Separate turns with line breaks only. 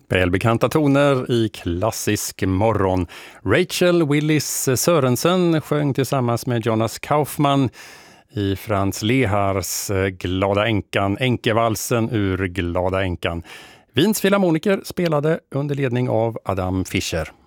Välbekanta toner i klassisk morgon. Rachel Willis Sörensen sjöng tillsammans med Jonas Kaufmann i Franz Lehars Glada änkan, änkevalsen ur Glada änkan. Wiens filharmoniker spelade under ledning av Adam Fischer.